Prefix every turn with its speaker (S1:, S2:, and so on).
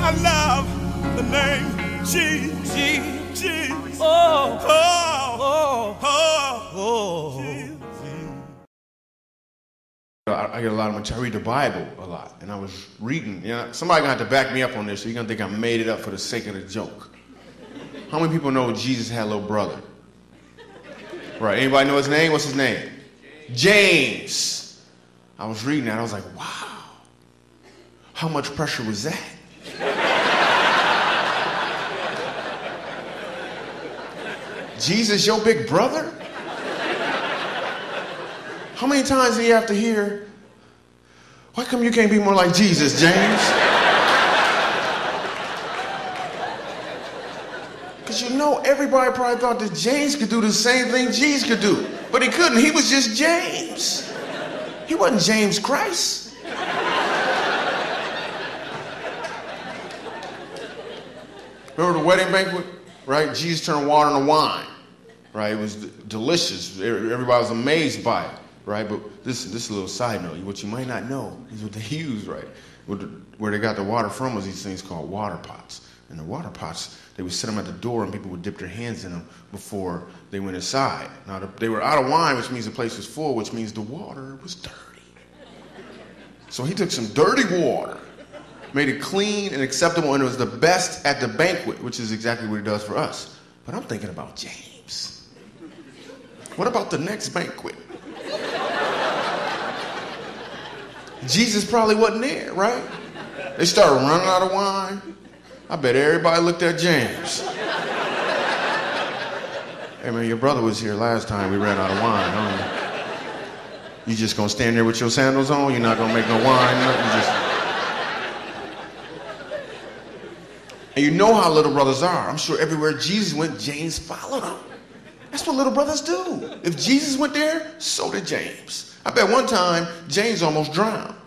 S1: I love the name Jesus. Jesus.
S2: Oh,
S1: Oh,
S2: oh,
S1: oh,
S2: oh.
S1: Jesus.
S3: I get a lot of material. I read the Bible a lot, and I was reading. Somebody gonna have to back me up on this, so you're gonna think I made it up for the sake of the joke. How many people know Jesus had a little brother? Right? Anybody know his name? What's his name? James. I was reading that. I was like, wow. How much pressure was that? Jesus, your big brother? How many times do you have to hear, why come you can't be more like Jesus, James? Because everybody probably thought that James could do the same thing Jesus could do. But he couldn't. He was just James. He wasn't James Christ. Remember the wedding banquet? Right? Jesus turned water into wine. Right? It was delicious. Everybody was amazed by it. Right? But this is a little side note. What you might not know is what they used, right? Where they got the water from was these things called water pots. And the water pots, they would set them at the door and people would dip their hands in them before they went inside. Now, they were out of wine, which means the place was full, which means the water was dirty. So he took some dirty water, made it clean and acceptable, and it was the best at the banquet, which is exactly what he does for us. But I'm thinking about James. What about the next banquet? Jesus probably wasn't there, right? They started running out of wine. I bet everybody looked at James. Hey man, your brother was here last time we ran out of wine, huh? You just gonna stand there with your sandals on? You're not gonna make no wine? And you know how little brothers are. I'm sure everywhere Jesus went, James followed him. That's what little brothers do. If Jesus went there, so did James. I bet one time James almost drowned.